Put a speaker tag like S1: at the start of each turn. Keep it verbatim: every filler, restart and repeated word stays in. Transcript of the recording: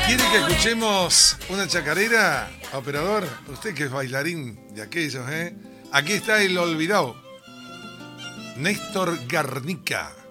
S1: ¿Quiere que escuchemos una chacarera, operador? Usted que es bailarín de aquellos, ¿eh? Aquí está el olvidado. Néstor Garnica.